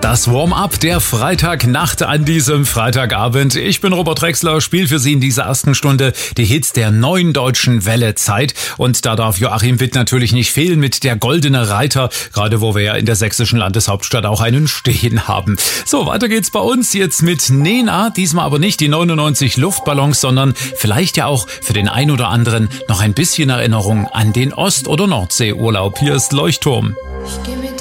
Das Warm-up der Freitagnacht an diesem Freitagabend. Ich bin Robert Drexler, spiele für Sie in dieser ersten Stunde die Hits der neuen deutschen Welle-Zeit. Und da darf Joachim Witt natürlich nicht fehlen mit der Goldene Reiter, gerade wo wir ja in der sächsischen Landeshauptstadt auch einen stehen haben. So, weiter geht's bei uns jetzt mit Nena. Diesmal aber nicht die 99 Luftballons, sondern vielleicht ja auch für den ein oder anderen noch ein bisschen Erinnerung an den Ost- oder Nordseeurlaub. Hier ist Leuchtturm. Ich geh mit